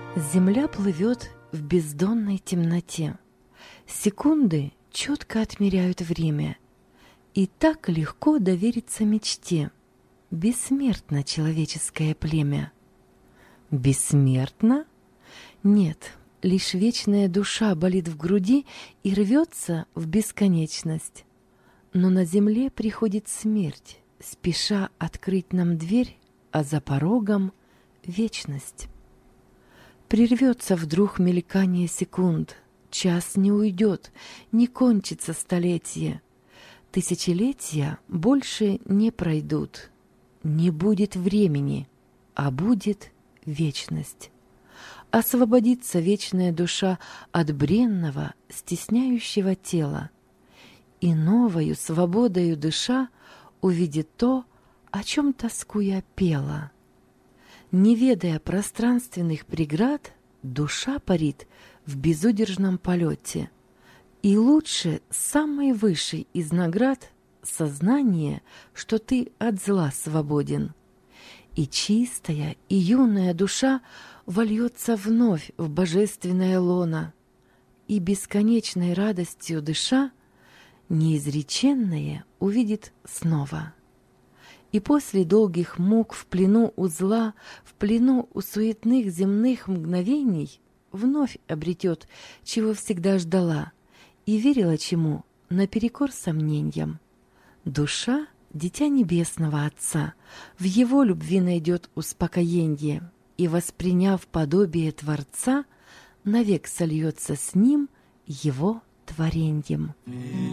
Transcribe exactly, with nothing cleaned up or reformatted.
Земля плывет в бездонной темноте. Секунды четко отмеряют время. И так легко довериться мечте. Бессмертно человеческое племя. Бессмертно? Нет, лишь вечная душа болит в груди и рвется в бесконечность. Но на земле приходит смерть, спеша открыть нам дверь, а за порогом — вечность. Прервется вдруг мелькание секунд, час не уйдет, не кончится столетие. Тысячелетия больше не пройдут. Не будет времени, а будет вечность. Освободится вечная душа от бренного, стесняющего тела. И новою свободою дыша увидит то, о чем тоскуя пела. Не ведая пространственных преград, душа парит в безудержном полете. И лучше самой высшей из наград сознание, что ты от зла свободен. И чистая, и юная душа вольется вновь в божественное лоно, и бесконечной радостью дыша неизреченное увидит снова. И после долгих мук в плену у зла, в плену у суетных земных мгновений вновь обретет, чего всегда ждала и верила чему, наперекор сомнениям. Душа — дитя небесного Отца, в Его любви найдет успокоенье и, восприняв подобие Творца, навек сольется с Ним Его твореньем.